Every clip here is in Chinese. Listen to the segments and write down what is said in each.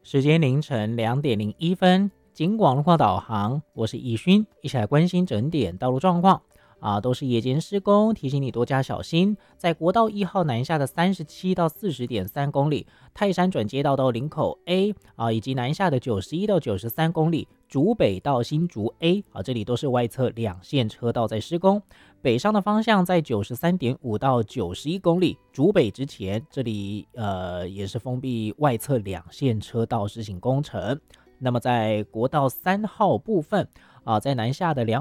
时间凌晨2点01分，警广路况导航，我是易勋，一起来关心整点道路状况。都是夜间施工，提醒你多加小心。在国道1号南下的37到40.3公里，泰山转接道到林口 A 以及南下的91到93公里，竹北到新竹 A 这里都是外侧两线车道在施工。北上的方向在93.5到91公里，竹北之前这里也是封闭外侧两线车道施行工程。那么在国道3号部分在南下的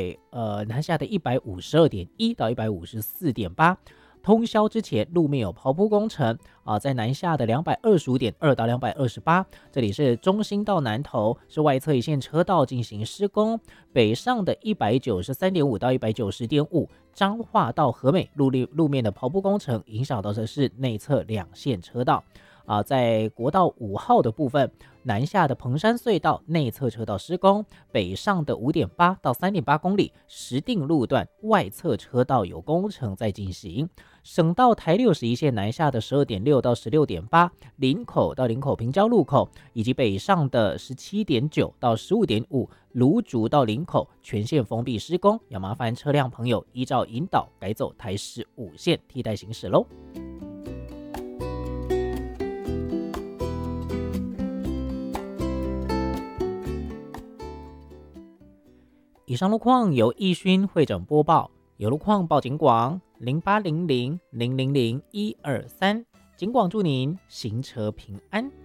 152.1到154.8，通宵之前路面有刨铺工程在南下的225.2到228，这里是中心到南投是外侧一线车道进行施工。北上的193.5到190.5，彰化到和美路面的刨铺工程影响到的是内侧两线车道。在国道5号的部分，南下的彭山隧道内侧车道施工，北上的5.8到3.8公里石碇路段外侧车道有工程在进行。省道台61线南下的12.6到16.8，林口到林口平交路口，以及北上的17.9到15.5，芦竹到林口全线封闭施工，要麻烦车辆朋友依照引导改走台15线替代行驶咯。以上路况由易勋会诊播报，有路况报警广0800000123，警广祝您行车平安。